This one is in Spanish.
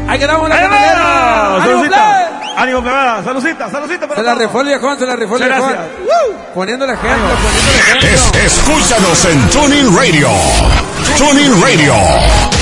Ahí quedamos la cartelera. ¡Ánimo, play! Ánimo, plebada. Saludcita. Se la rifó el viejón, Poniéndole ejemplo, Escúchanos en Tuning Radio. Tuning Radio.